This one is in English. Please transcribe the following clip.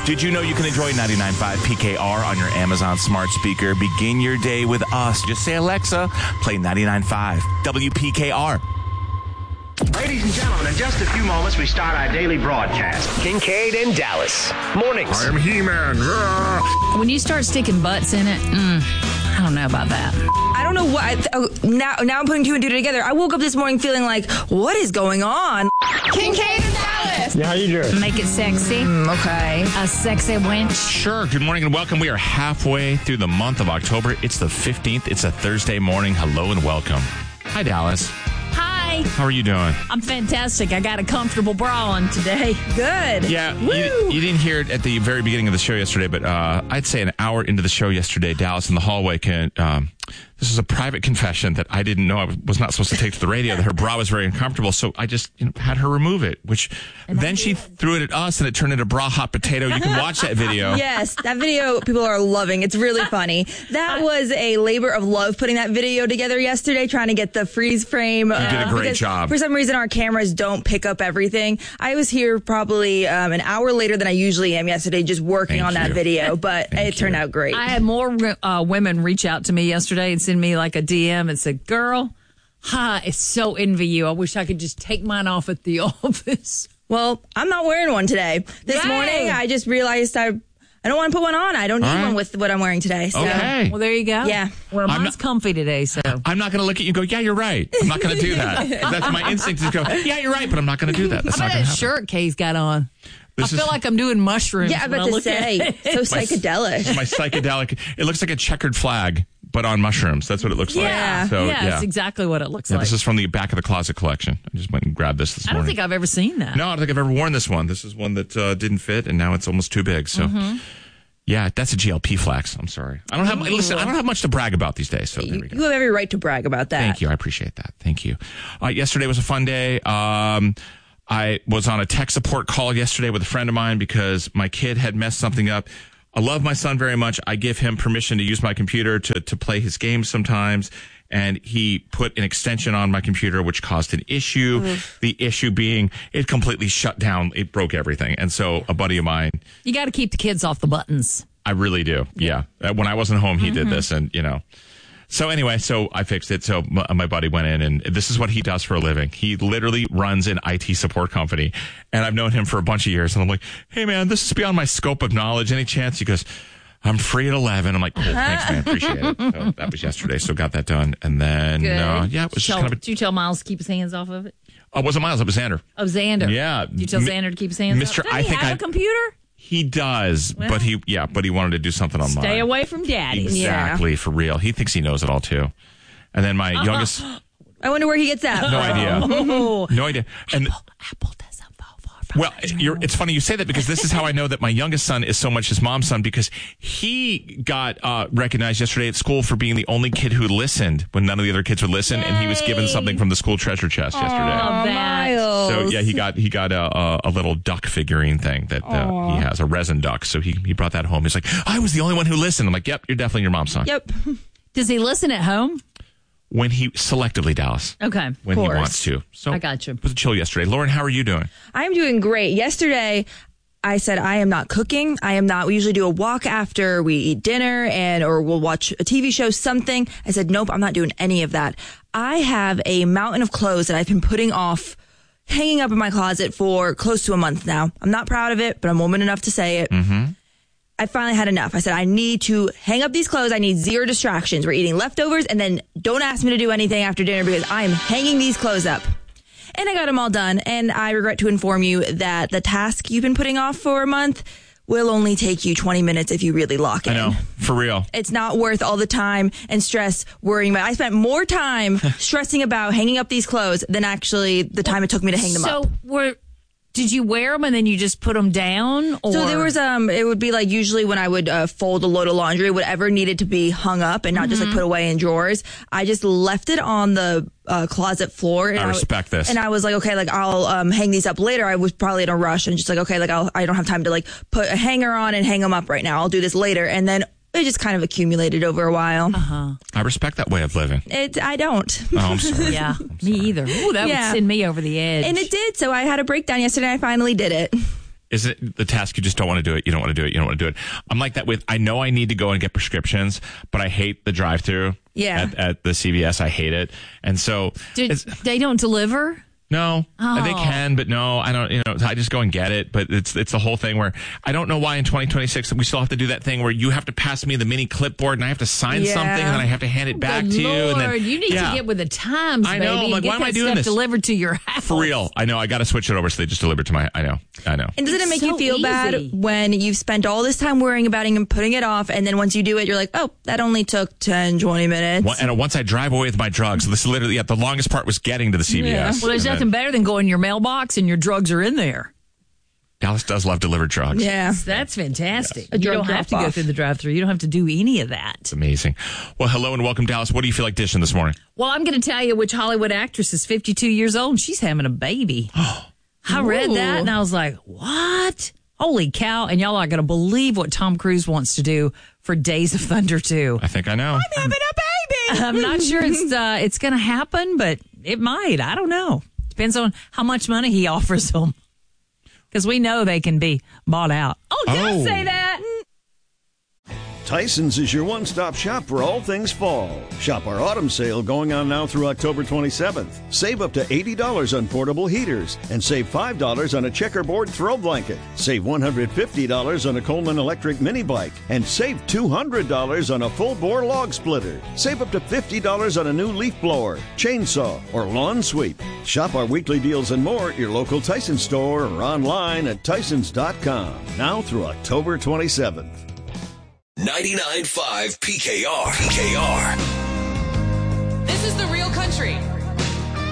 Did you know you can enjoy 99.5 PKR on your Amazon smart speaker? Begin your day with us. Just say, Alexa, play 99.5 WPKR. Ladies and gentlemen, in just a few moments, we start our daily broadcast. Kincaid and Dallas. Mornings. I am He-Man. When you start sticking butts in it, I don't know about that. I don't know what. Now I'm putting two and two together. I woke up this morning feeling like, what is going on? Kincaid and Dallas. Yeah, how you doing? Make it sexy. Okay. A sexy wench. Sure. Good morning and welcome. We are halfway through the month of October. It's the 15th. It's a Thursday morning. Hello and welcome. Hi, Dallas. Hi. How are you doing? I'm fantastic. I got a comfortable bra on today. Good. Yeah, you didn't hear it at the very beginning of the show yesterday, but I'd say an hour into the show yesterday, Dallas in the hallway this is a private confession that I didn't know I was not supposed to take to the radio, that her bra was very uncomfortable, so I just had her remove it, then she threw it at us and it turned into bra hot potato. You can watch that video. Yes, that video people are loving. It's really funny. That was a labor of love putting that video together yesterday, trying to get the freeze frame. You did a great job. For some reason, our cameras don't pick up everything. I was here probably an hour later than I usually am yesterday, just working on that video, but it turned out great. I had more women reach out to me yesterday and send me like a DM and said, girl, I so envy you. I wish I could just take mine off at the office. Well, I'm not wearing one today. This morning, I just realized I don't want to put one on. I don't need one with what I'm wearing today. So. Okay. Well, there you go. Yeah. Well, mine's comfy today, so. I'm not going to look at you and go, yeah, you're right. I'm not going to do that. That's my instinct is to go, yeah, you're right, but I'm not going to do that. That's not going to happen. Shirt Kay's got on. I feel like I'm doing mushrooms. Yeah, I was about to say, so psychedelic. My psychedelic. It looks like a checkered flag, but on mushrooms. That's what it looks like. So, it's exactly what it looks like. This is from the back of the closet collection. I just went and grabbed this morning. I don't think I've ever seen that. No, I don't think I've ever worn this one. This is one that didn't fit, and now it's almost too big. So, yeah, that's a GLP flax. I'm sorry. I don't have much to brag about these days. So there we go. You have every right to brag about that. Thank you. I appreciate that. Thank you. Yesterday was a fun day. I was on a tech support call yesterday with a friend of mine because my kid had messed something up. I love my son very much. I give him permission to use my computer to play his games sometimes. And he put an extension on my computer, which caused an issue. The issue being it completely shut down. It broke everything. And so a buddy of mine. You got to keep the kids off the buttons. I really do. Yeah. When I wasn't home, he did this. And, So anyway, so I fixed it. So my buddy went in, and this is what he does for a living. He literally runs an IT support company, and I've known him for a bunch of years. And I'm like, hey, man, this is beyond my scope of knowledge. Any chance? He goes, I'm free at 11. I'm like, cool, thanks, man. Appreciate it. So that was yesterday, so got that done. And then, it was just kind of Did you tell Miles to keep his hands off of it? Oh, it wasn't Miles, it was Xander. Oh, Xander. Yeah. You tell Xander to keep his hands off? Does he have a computer? He does, but he wanted to do something on mine. Stay away from daddy. Exactly, for real. He thinks he knows it all, too. And then my youngest... I wonder where he gets that. No idea. No idea. And Apple doesn't fall far from it's funny you say that because this is how I know that my youngest son is so much his mom's son, because he got recognized yesterday at school for being the only kid who listened when none of the other kids would listen. Yay. And he was given something from the school treasure chest yesterday. Miles. So yeah, he got a little duck figurine thing that he has, a resin duck. So he brought that home. He's like, I was the only one who listened. I'm like, yep, you're definitely your mom's son. Yep. Does he listen at home? When he selectively, Dallas. Okay. When he wants to. So I got you. It was a chill yesterday. Lauren, how are you doing? I'm doing great. Yesterday, I said I am not cooking. We usually do a walk after we eat dinner or we'll watch a TV show, something. I said, nope, I'm not doing any of that. I have a mountain of clothes that I've been putting off, hanging up in my closet for close to a month now. I'm not proud of it, but I'm woman enough to say it. Mm-hmm. I finally had enough. I said, I need to hang up these clothes. I need zero distractions. We're eating leftovers, and then don't ask me to do anything after dinner because I am hanging these clothes up. And I got them all done. And I regret to inform you that the task you've been putting off for a month will only take you 20 minutes if you really lock in. I know, for real. It's not worth all the time and stress worrying about. I spent more time stressing about hanging up these clothes than actually the time it took me to hang them up. Did you wear them and then you just put them down? Or? So there was, it would be like usually when I would fold a load of laundry, whatever needed to be hung up and not just like put away in drawers, I just left it on the closet floor. And I respect this. And I was like, okay, like I'll hang these up later. I was probably in a rush and just like, okay, like I don't have time to like put a hanger on and hang them up right now. I'll do this later. And then it just kind of accumulated over a while. I respect that way of living. I don't. Oh, I'm sorry. Yeah, me either. Ooh, that would send me over the edge. And it did. So I had a breakdown yesterday. I finally did it. Is it the task? You just don't want to do it. You don't want to do it. You don't want to do it. I'm like that with, I know I need to go and get prescriptions, but I hate the drive-through at the CVS. I hate it. And so they don't deliver? No, they can, but no, I don't, I just go and get it. But it's the whole thing where I don't know why in 2026 we still have to do that thing where you have to pass me the mini clipboard and I have to sign something and then I have to hand it back to you. And then, you need to get with the times, I know. baby. I'm like, why am I doing this? Delivered to your house. For real. I know. I got to switch it over so they just deliver to my, I know. And doesn't it make you feel easy. bad when you've spent all this time worrying about it and putting it off, and then once you do it, you're like, oh, that only took 10, 20 minutes. And once I drive away with my drugs, this is literally, the longest part was getting to the CVS. Yeah. Well, there's nothing better than going in your mailbox and your drugs are in there. Dallas does love delivered drugs. Yeah. That's fantastic. Yes. You don't have to go through the drive-thru. You don't have to do any of that. It's amazing. Well, hello and welcome, Dallas. What do you feel like dishing this morning? Well, I'm going to tell you which Hollywood actress is 52 years old and she's having a baby. I read that and I was like, what? Holy cow. And y'all aren't going to believe what Tom Cruise wants to do for Days of Thunder 2. I think I know. I'm having a baby. I'm not sure it's going to happen, but it might. I don't know. Depends on how much money he offers them. Because we know they can be bought out. Oh, don't say that. Tyson's is your one-stop shop for all things fall. Shop our autumn sale going on now through October 27th. Save up to $80 on portable heaters and save $5 on a checkerboard throw blanket. Save $150 on a Coleman electric mini bike and save $200 on a full-bore log splitter. Save up to $50 on a new leaf blower, chainsaw, or lawn sweep. Shop our weekly deals and more at your local Tyson store or online at Tysons.com. Now through October 27th. 99.5 PKR. This is the